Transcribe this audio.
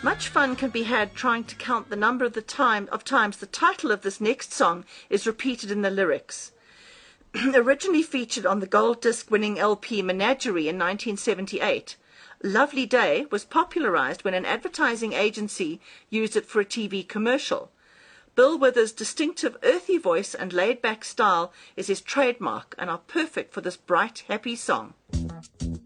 Much fun can be had trying to count the number of times the title of this next song is repeated in the lyrics. Originally featured on the gold disc winning LP Menagerie in 1978, Lovely Day was popularized when an advertising agency used it for a TV commercial. Bill Withers' distinctive earthy voice and laid-back style is his trademark and are perfect for this bright, happy song.